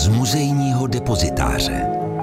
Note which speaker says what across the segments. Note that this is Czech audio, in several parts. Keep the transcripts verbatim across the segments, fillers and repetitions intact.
Speaker 1: z muzejního depozitáře.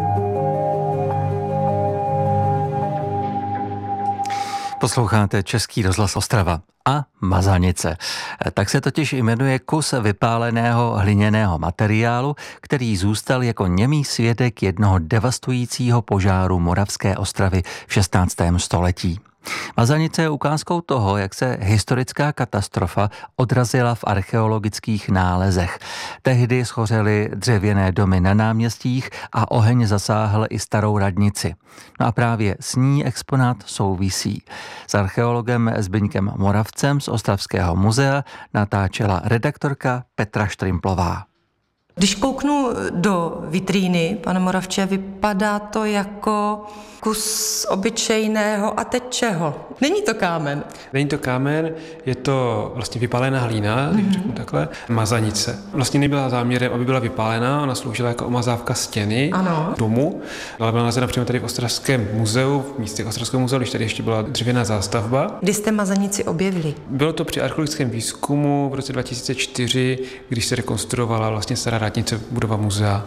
Speaker 2: Posloucháte Český rozhlas Ostrava a Mazanice. Tak se totiž jmenuje kus vypáleného hliněného materiálu, který zůstal jako němý svědek jednoho devastujícího požáru Moravské Ostravy v šestnáctém století. Mazanice je ukázkou toho, jak se historická katastrofa odrazila v archeologických nálezech. Tehdy schořely dřevěné domy na náměstích a oheň zasáhl i starou radnici. No a právě s ní exponát souvisí. S archeologem Zbyňkem Moravcem z Ostravského muzea natáčela redaktorka Petra Štrimplová.
Speaker 3: Když kouknu do vitríny, pane Moravče, vypadá to jako kus obyčejného a teď čeho? Není to kámen.
Speaker 4: Není to kámen, je to vlastně vypálená hlína, mm-hmm. řeknu takhle, mazanice. Vlastně nebyla záměrem, aby byla vypálená, ona sloužila jako omazávka stěny ano. domu, ale byla nalezena přímo tady v Ostravském muzeu, v místě Ostravského muzea, když tady ještě byla dřevěná zástavba.
Speaker 3: Kdy jste mazanici objevili?
Speaker 4: Bylo to při archeologickém výzkumu v roce dva tisíce čtyři, když se rekonstruovala vlastně stará radnice, budova muzea.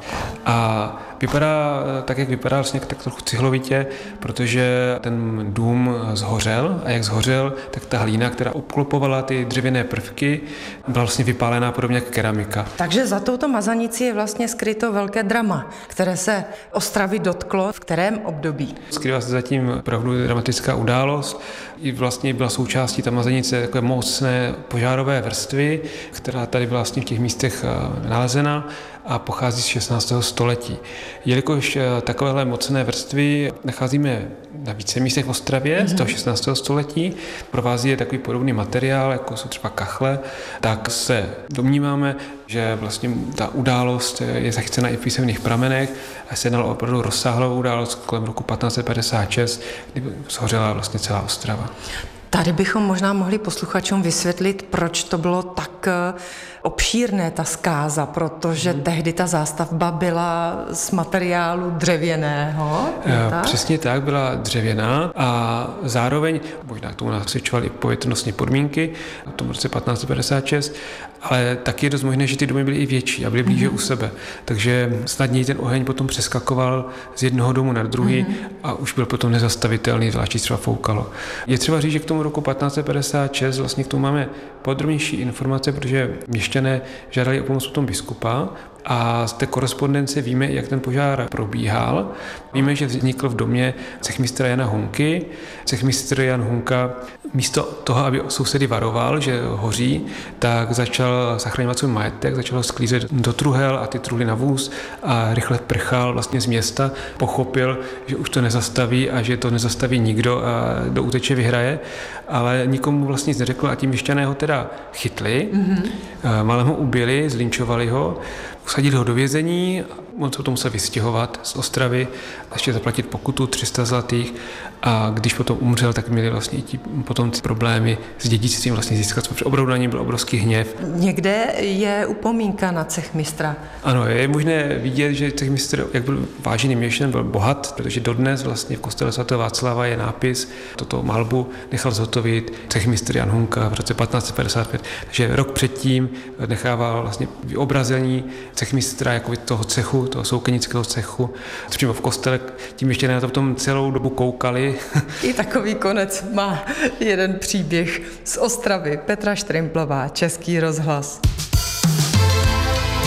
Speaker 4: A vypadá tak, jak vypadá, vlastně tak trochu cihlovitě, protože ten dům zhořel a jak zhořel, tak ta hlína, která obklopovala ty dřevěné prvky, byla vlastně vypálená podobně jako keramika.
Speaker 3: Takže za touto mazanici je vlastně skryto velké drama, které se Ostravy dotklo v kterém období?
Speaker 4: Skrývá se zatím opravdu dramatická událost. I vlastně byla součástí ta mazanice takové mocné požárové vrstvy, která tady byla vlastně v těch místech nalezena a pochází z šestnáctého století. Jelikož takovéhle mocné vrstvy nacházíme na více místech v Ostravě mm-hmm. z toho šestnáctého století, provází je takový podobný materiál, jako jsou třeba kachle, tak se domníváme, že vlastně ta událost je zachycena i v písemných pramenech a se jednalo opravdu rozsáhlou událost kolem roku patnáct set padesát šest, kdy shořela vlastně celá Ostrava.
Speaker 3: Tady bychom možná mohli posluchačům vysvětlit, proč to bylo tak obšírné, ta zkáza, protože hmm. tehdy ta zástavba byla z materiálu dřevěného.
Speaker 4: Tak? Přesně tak, byla dřevěná a zároveň, možná k tomu nasvědčovaly i povětrnostní podmínky v tom roce patnáct set padesát šest, ale taky je dost možné, že ty domy byly i větší a byly blíže hmm. u sebe. Takže snadněji ten oheň potom přeskakoval z jednoho domu na druhý hmm. a už byl potom nezastavitelný, zvlášť třeba foukalo. Je třeba říct, že k tomu roku patnáct set padesát šest vlastně k tomu máme podrobnější informace, protože měšťané žádali o pomoc potom biskupa a z té korespondence víme, jak ten požár probíhal. Víme, že vznikl v domě cechmistra Jana Hunky. Cechmistr Jan Hunka místo toho, aby sousedy varoval, že hoří, tak začal zachraňovat svůj majetek, začal ho sklízet do truhel a ty truhly na vůz a rychle prchal vlastně z města. Pochopil, že už to nezastaví a že to nezastaví nikdo a do úteče vyhraje, ale nikomu vlastně nic neřekl a ti měšťané ho teda chytli, mm-hmm. málem ho ubili, zlinčovali ho, usadili ho do vězení, on se potom musel vystěhovat z Ostravy a ještě zaplatit pokutu tři sta zlatých a když potom umřel, tak měli vlastně ti potom ty problémy s dědictvím vlastně získat, protože opravdu na něm byl obrovský hněv.
Speaker 3: Někde je upomínka na cechmistra.
Speaker 4: Ano, je možné vidět, že cechmistr, jak byl vážený měšťan, byl bohat, protože dodnes vlastně v kostele svatého Václava je nápis, toto malbu nechal zhotovit cechmistr Jan Hunka v roce patnáct set padesát pět, takže rok předtím nechával vlastně vyobrazení cechmistra jako toho cechu, toho soukenického cechu. Přímo v kostele tím ještě na to potom celou dobu koukali.
Speaker 3: I takový konec má jeden příběh z Ostravy. Petra Štrimplová, Český rozhlas.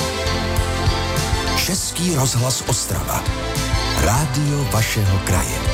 Speaker 1: Český rozhlas Ostrava. Rádio vašeho kraje.